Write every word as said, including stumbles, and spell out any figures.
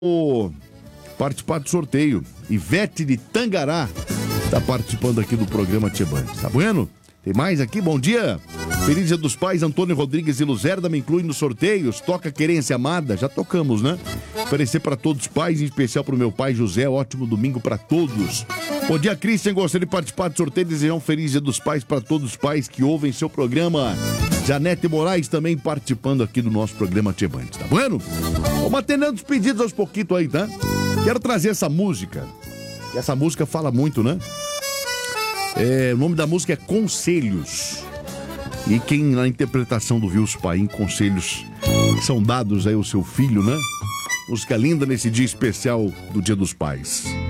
o participar do sorteio. Ivete de Tangará está participando aqui do programa Tchê Bandes. Tá bueno? Tem mais aqui? Bom dia. Feliz Dia dos Pais, Antônio Rodrigues e Luzerda me incluem nos sorteios. Toca Querência Amada, já tocamos, né? Oferecer para todos os pais, em especial para o meu pai José. Ótimo domingo para todos. Bom dia, Cristian. Gostaria de participar do sorteio. Desejar um feliz Dia dos Pais para todos os pais que ouvem seu programa. Janete Moraes também participando aqui do nosso programa Tchê Bandes, tá bueno? Vamos atendendo os pedidos aos pouquitos aí, tá? Quero trazer essa música. Essa música fala muito, né? É, o nome da música é Conselhos. E quem na interpretação do Vilso Paim, conselhos são dados aí ao seu filho, né? Música linda nesse dia especial do Dia dos Pais.